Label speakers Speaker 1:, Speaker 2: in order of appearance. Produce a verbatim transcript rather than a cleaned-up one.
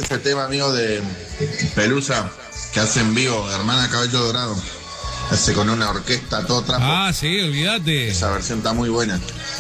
Speaker 1: ese tema, amigo, de Pelusa, que hace en vivo, Hermana Cabello Dorado. Hace con una orquesta, todo trapo.
Speaker 2: Ah, sí, olvídate.
Speaker 1: Esa versión está muy buena.